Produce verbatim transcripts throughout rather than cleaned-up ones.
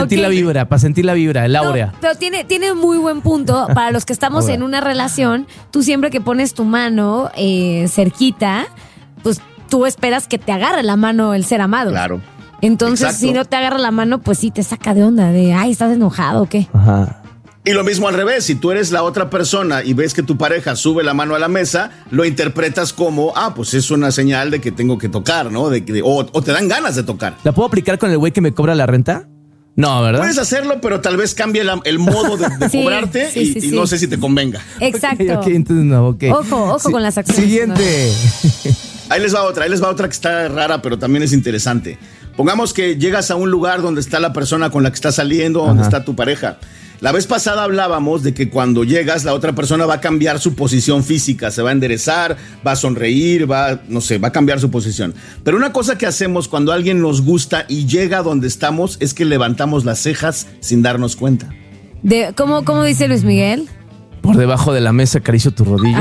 sentir okay. la vibra, para sentir la vibra, el áurea. No, pero tiene, tiene muy buen punto. Para los que estamos en una relación, tú siempre que pones tu mano eh, cerquita, pues tú esperas que te agarre la mano el ser amado. Claro. Entonces, Exacto. si no te agarra la mano, pues sí te saca de onda, de, ay, ¿estás enojado o qué? Ajá. Y lo mismo al revés, si tú eres la otra persona y ves que tu pareja sube la mano a la mesa, lo interpretas como, ah, pues es una señal de que tengo que tocar, ¿no? De, de, o, o te dan ganas de tocar. ¿La puedo aplicar con el güey que me cobra la renta? No, ¿verdad? Puedes hacerlo, pero tal vez cambie la, el modo de, de sí, cobrarte sí, y, sí, y sí. no sé si te convenga. Exacto. Okay, okay, entonces no, okay. Ojo, ojo sí. con las acciones. Siguiente. ¿No? Ahí les va otra, ahí les va otra que está rara, pero también es interesante. Pongamos que llegas a un lugar donde está la persona con la que estás saliendo, donde Ajá. está tu pareja. La vez pasada hablábamos de que cuando llegas la otra persona va a cambiar su posición física, se va a enderezar, va a sonreír, va, no sé, va a cambiar su posición. Pero una cosa que hacemos cuando alguien nos gusta y llega donde estamos es que levantamos las cejas sin darnos cuenta. De, ¿cómo, cómo dice Luis Miguel? Por debajo de la mesa acaricio tu rodilla.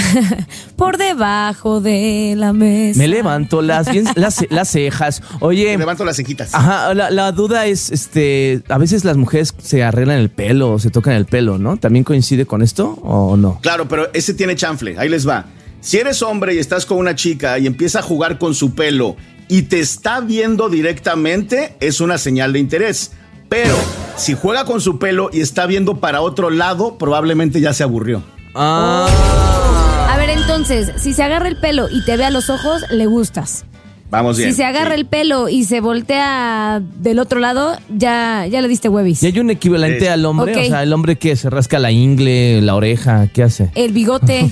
Por debajo de la mesa. Me levanto las, las, las cejas. Oye. Me levanto las cejitas. Ajá, la, la duda es, este, a veces las mujeres se arreglan el pelo o se tocan el pelo, ¿no? ¿También coincide con esto o no? Claro, pero ese tiene chanfle. Ahí les va. Si eres hombre y estás con una chica y empieza a jugar con su pelo y te está viendo directamente, es una señal de interés. Pero si juega con su pelo y está viendo para otro lado, probablemente ya se aburrió. Ah. Oh. A ver, entonces, si se agarra el pelo y te ve a los ojos, le gustas. Vamos bien. Si se agarra sí. el pelo y se voltea del otro lado, ya, ya le diste huevis. ¿Y hay un equivalente sí. al hombre? Okay. O sea, el hombre que se rasca la ingle, la oreja, ¿qué hace? El bigote.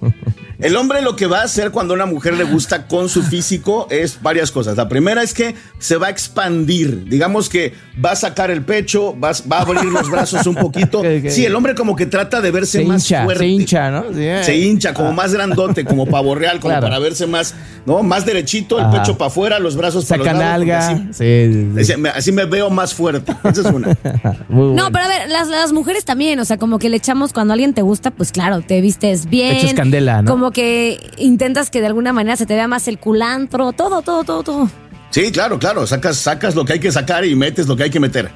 El hombre lo que va a hacer cuando a una mujer le gusta con su físico es varias cosas. La primera es que se va a expandir. Digamos que va a sacar el pecho, va, va a abrir los brazos un poquito. Okay, okay. Sí, el hombre como que trata de verse se más hincha, fuerte. Se hincha, ¿no? Sí. Se hincha, como más grandote, como pavo real, como claro. para verse más, ¿no? Más derechito, el Ajá. pecho para afuera, los brazos para los lados. Saca nalga. Así, sí, sí. Así, así me veo más fuerte. Esa es una. Muy bueno. No, pero a ver, las, las mujeres también, o sea, como que le echamos cuando alguien te gusta, pues claro, te vistes bien. Echas candela, ¿no? Como que intentas que de alguna manera se te vea más el culantro, todo, todo, todo, todo. Sí, claro, claro, sacas, sacas lo que hay que sacar y metes lo que hay que meter.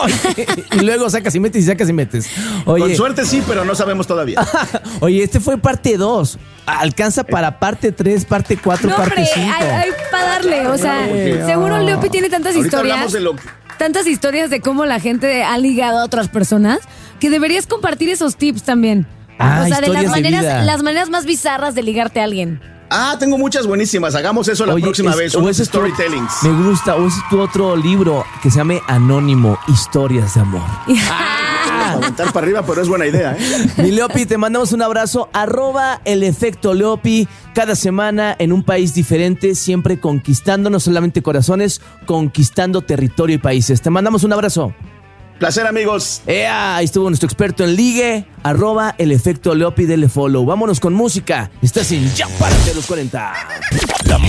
Y luego sacas y metes y sacas y metes. Oye. Con suerte sí, pero no sabemos todavía. Oye, este fue parte dos. Alcanza para parte tres, parte cuatro, no, parte cinco. No, hombre, hay, hay para darle, o sea, no, seguro no. Leopi tiene tantas Ahorita historias. De lo... Tantas historias de cómo la gente ha ligado a otras personas, que deberías compartir esos tips también. Ah, o sea, de las maneras, de las maneras más bizarras de ligarte a alguien. Ah, tengo muchas buenísimas. Hagamos eso la Oye, próxima es, vez. O ese storytellings. Me gusta. O ese es tu otro libro que se llame Anónimo, Historias de Amor. Ah, aventar para arriba, pero es buena idea, ¿eh? Mi Leopi, te mandamos un abrazo. Arroba el efecto Leopi. Cada semana en un país diferente, siempre conquistando no solamente corazones, conquistando territorio y países. Te mandamos un abrazo. Placer, amigos. ¡Ea! Ahí estuvo nuestro experto en ligue, arroba el efecto Leopi, dele follow. Vámonos con música. Estás en Ya Párate a los cuarenta. La